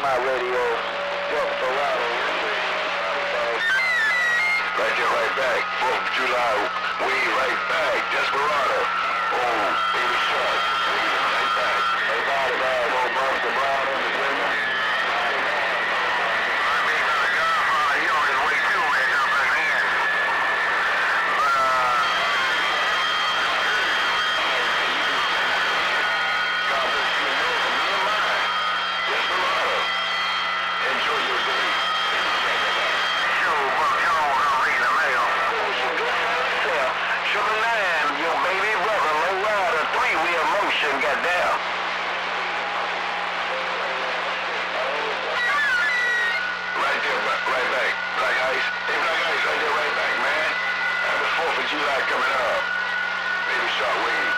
my radio. Desperado. Right there, right back. 4th of July, we right back. Desperado. Oh, baby shot. Right back. Everybody bad, old Buster Brown in Virginia. He on his way too, man. God bless you, man. From me and mine. Desperado. Enjoy your day. Sugar Lamb, your baby brother, low rider, three-wheel motion, goddamn. Right there, right back. Black Ice. Hey, Black Ice, right there, right back, man. Have the 4th of July coming up. Baby Shark Wave.